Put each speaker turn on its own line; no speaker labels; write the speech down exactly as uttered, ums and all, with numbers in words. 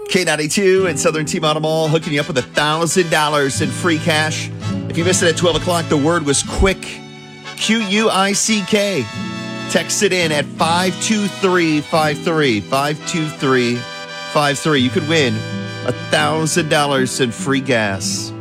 K ninety-two and Southern T-Mobile Mall hooking you up with one thousand dollars in free cash. If you missed it at twelve o'clock, the word was quick. Q U I C K. Text it in at five two three five three. five two three five three. You could win one thousand dollars in free gas.